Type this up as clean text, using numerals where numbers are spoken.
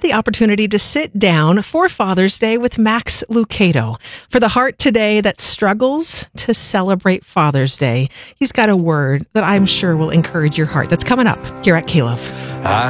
the opportunity to sit down for Father's Day with Max Lucado. For the heart today that struggles to celebrate Father's Day, he's got a word that I'm sure will encourage your heart. That's coming up here at K-Love.